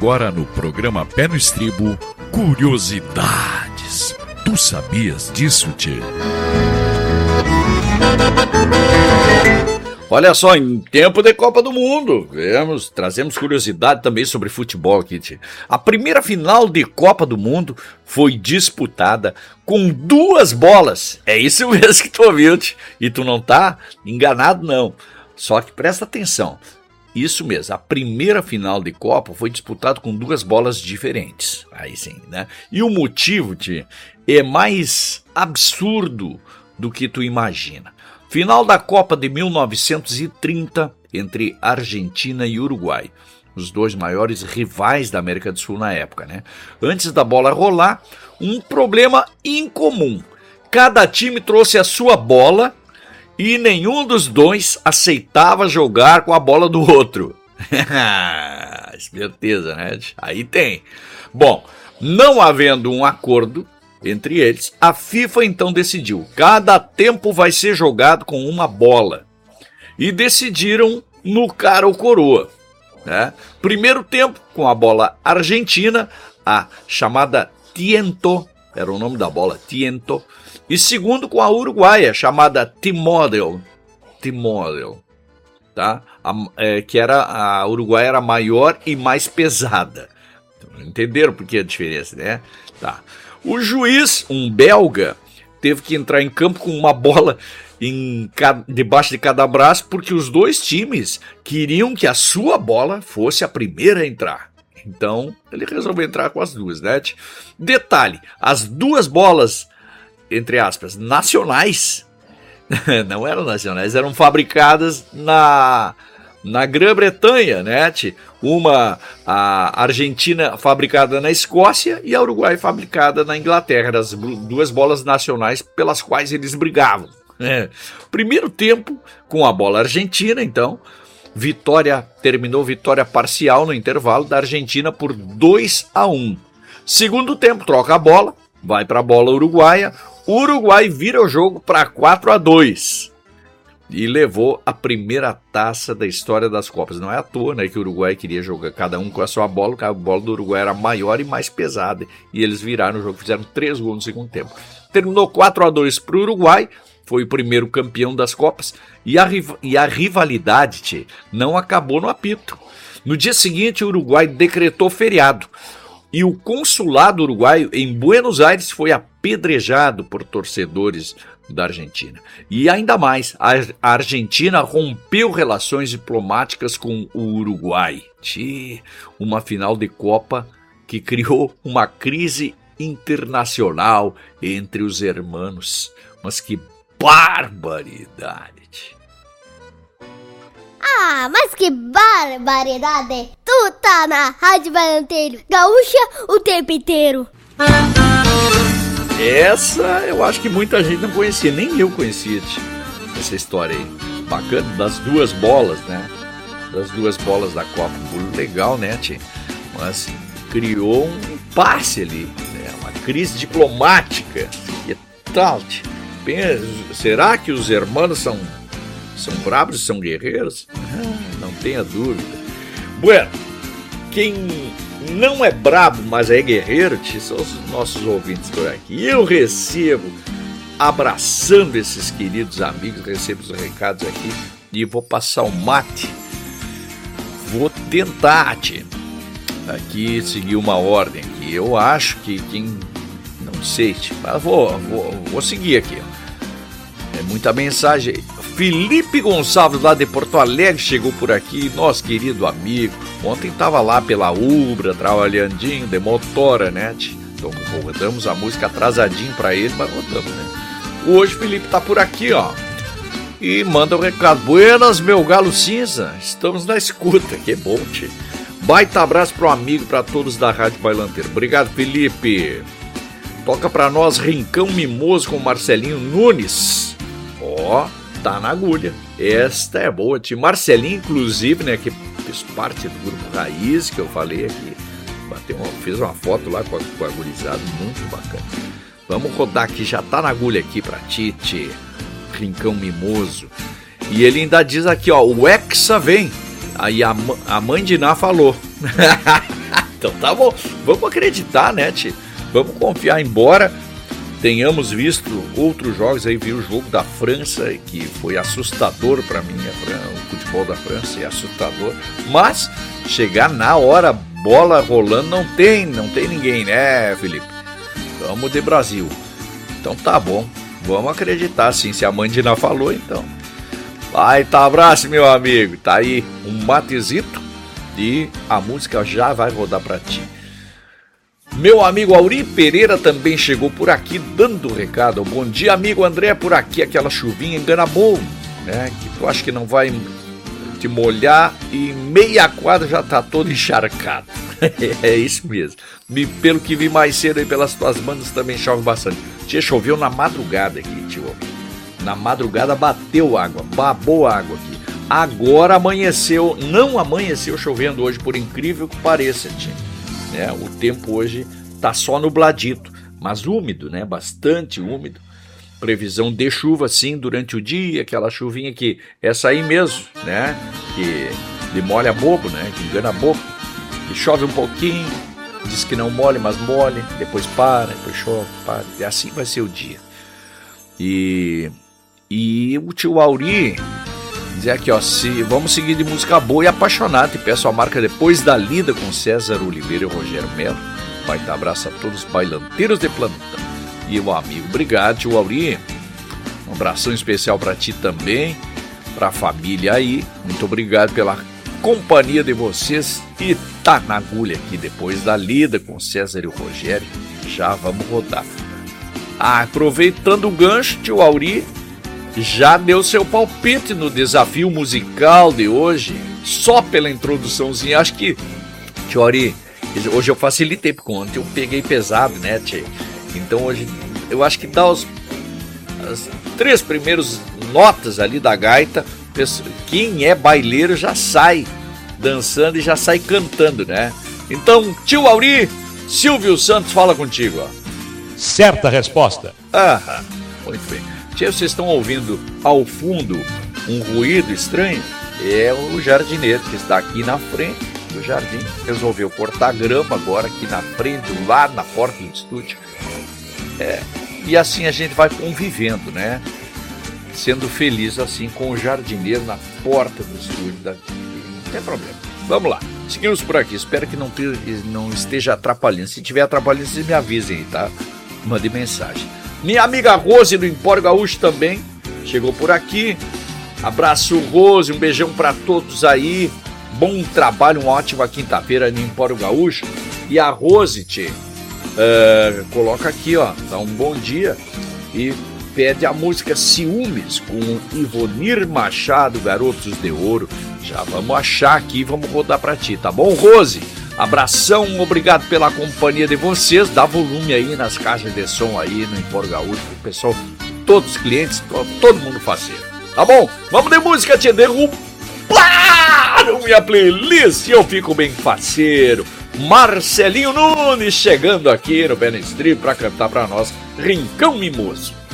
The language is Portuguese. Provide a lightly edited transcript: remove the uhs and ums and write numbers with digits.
agora no programa Pé no Estribo, Curiosidades. Tu sabias disso, tchê? Olha só, em tempo de Copa do Mundo, trazemos curiosidade também sobre futebol aqui, tchê. A primeira final de Copa do Mundo foi disputada com 2 bolas. É isso mesmo que tu ouviu, tchê. E tu não tá enganado, não. Só que presta atenção. Isso mesmo, a primeira final de Copa foi disputada com 2 bolas diferentes. Aí sim, né? E o motivo, tchê, é mais absurdo do que tu imagina. Final da Copa de 1930 entre Argentina e Uruguai, os 2 maiores rivais da América do Sul na época, né? Antes da bola rolar, um problema incomum. Cada time trouxe a sua bola e nenhum dos 2 aceitava jogar com a bola do outro. Esperteza, né? Aí tem. Bom, não havendo um acordo entre eles, a FIFA então decidiu: cada tempo vai ser jogado com uma bola. E decidiram no cara ou coroa, né? Primeiro tempo com a bola argentina, a chamada Tiento, era o nome da bola, Tiento. E segundo com a uruguaia, chamada T-Model, tá? Que era a uruguaia era maior e mais pesada. Entenderam por que a diferença, né? Tá. O juiz, um belga, teve que entrar em campo com uma bola debaixo de cada braço, porque os 2 times queriam que a sua bola fosse a primeira a entrar. Então, ele resolveu entrar com as 2, né? Detalhe, as 2 bolas, entre aspas, nacionais, não eram nacionais, eram fabricadas na Grã-Bretanha, né? Uma a Argentina fabricada na Escócia e a Uruguai fabricada na Inglaterra, eram as 2 bolas nacionais pelas quais eles brigavam. Primeiro tempo com a bola argentina, então, terminou vitória parcial no intervalo da Argentina por 2-1. Segundo tempo, troca a bola, vai para a bola uruguaia, o Uruguai vira o jogo para 4-2. E levou a primeira taça da história das Copas. Não é à toa, né, que o Uruguai queria jogar cada um com a sua bola, porque a bola do Uruguai era maior e mais pesada. E eles viraram o jogo, fizeram 3 gols no segundo tempo. Terminou 4-2 para o Uruguai, foi o primeiro campeão das Copas. E a rivalidade, tchê, não acabou no apito. No dia seguinte, o Uruguai decretou feriado. E o consulado uruguaio em Buenos Aires foi apedrejado por torcedores da Argentina. E ainda mais, a Argentina rompeu relações diplomáticas com o Uruguai. Uma final de Copa que criou uma crise internacional entre os hermanos. Mas que barbaridade! Ah, mas que barbaridade! Tu tá na Rádio Bailanteiro Gaúcha o tempo inteiro. Essa eu acho que muita gente não conhecia, nem eu conhecia essa história aí. Bacana, das 2 bolas, né? Das 2 bolas da Copa. Legal, né, tchê? Mas criou um impasse ali, né? Uma crise diplomática. Que tal, tchê? Será que os hermanos são bravos e são guerreiros? Não tenha dúvida. Bueno, quem não é brabo, mas é guerreiro, são os nossos ouvintes por aqui. E eu recebo, abraçando esses queridos amigos, recebo os recados aqui e vou passar o mate. Vou tentar, aqui seguir uma ordem aqui. Eu acho que quem... não sei, mas vou seguir aqui. É muita mensagem. Felipe Gonçalves, lá de Porto Alegre, chegou por aqui, nosso querido amigo. Ontem estava lá pela Ubra, trabalhandinho, de motora, né? Então rodamos a música atrasadinho para ele, mas rodamos, né? Hoje o Felipe tá por aqui, ó. E manda um recado. Buenas, meu galo cinza. Estamos na escuta, que bom, tchê. Baita abraço pro amigo, para todos da Rádio Bailanteiro. Obrigado, Felipe. Toca pra nós Rincão Mimoso com Marcelinho Nunes. Ó, tá na agulha. Esta é boa, tio. Marcelinho, inclusive, né, que fez parte do grupo Raiz, que eu falei aqui. Fez uma foto lá com a gurizada, muito bacana. Vamos rodar aqui, já tá na agulha aqui pra ti, tchê. Rincão Mimoso. E ele ainda diz aqui, ó, o Hexa vem. Aí a mãe de Ná falou. Então tá bom, vamos acreditar, né, tchê? Vamos confiar, embora tenhamos visto outros jogos aí, vi o jogo da França, que foi assustador para mim, o futebol da França é assustador, mas chegar na hora, bola rolando, não tem ninguém, né, Felipe? Vamos de Brasil. Então tá bom, vamos acreditar sim, se a Mandina falou, então. Vai, tá, abraço, meu amigo, tá aí um matezito e a música já vai rodar pra ti. Meu amigo Auri Pereira também chegou por aqui dando recado. Bom dia, amigo André, por aqui aquela chuvinha engana bom, né? Que tu acha que não vai te molhar e meia quadra já tá todo encharcado. É isso mesmo. Pelo que vi mais cedo aí pelas tuas bandas também chove bastante. Tia, choveu na madrugada aqui, tio. Na madrugada bateu água, babou água aqui. Agora amanheceu, não amanheceu chovendo hoje, por incrível que pareça, tia. O tempo hoje tá só nubladito, mas úmido, né? Bastante úmido. Previsão de chuva, sim, durante o dia, aquela chuvinha que essa aí mesmo, né? Que demolha bobo, né? Que engana bobo. Que chove um pouquinho, diz que não molha, mas molha, depois para, depois chove, para. E assim vai ser o dia. E o tio Auri dizer aqui, ó, vamos seguir de música boa e apaixonada, e peço a marca Depois da Lida com César Oliveira e Rogério Melo. Vai dar abraço a todos os bailanteiros de plantão. E o amigo, obrigado, tio Auri. Um abração especial para ti também, para a família aí. Muito obrigado pela companhia de vocês. E tá na agulha aqui, Depois da Lida com César e o Rogério. Já vamos rodar. Aproveitando o gancho, tio Auri já deu seu palpite no desafio musical de hoje, só pela introduçãozinha. Acho que, tio Auri, hoje eu facilitei, porque ontem eu peguei pesado, né, tchê? Então hoje eu acho que dá as 3 primeiras notas ali da gaita, quem é baileiro já sai dançando e já sai cantando, né? Então, tio Auri, Silvio Santos fala contigo, ó. Certa resposta. Muito bem. Vocês estão ouvindo ao fundo um ruído estranho? É o jardineiro que está aqui na frente do jardim. Resolveu cortar grama agora aqui na frente, lá na porta do estúdio. E assim a gente vai convivendo, né? Sendo feliz assim com o jardineiro na porta do estúdio. Não tem problema. Vamos lá. Seguimos por aqui. Espero que não esteja atrapalhando. Se estiver atrapalhando, vocês me avisem aí, tá? Mande mensagem. Minha amiga Rose do Empório Gaúcho também chegou por aqui. Abraço, Rose, um beijão para todos aí. Bom trabalho, uma ótima quinta-feira no Empório Gaúcho. E a Rose, coloca aqui, ó, dá um bom dia e pede a música Ciúmes com Ivonir Machado, Garotos de Ouro. Já vamos achar aqui e vamos rodar para ti, tá bom, Rose? Abração, obrigado pela companhia de vocês. Dá volume aí nas caixas de som aí no Empório Gaúcho, o pessoal, todos os clientes, todo mundo faceiro. Tá bom? Vamos de música, te derrubaram minha playlist e eu fico bem faceiro. Marcelinho Nunes chegando aqui no Pé no Estribo para cantar para nós Rincão Mimoso.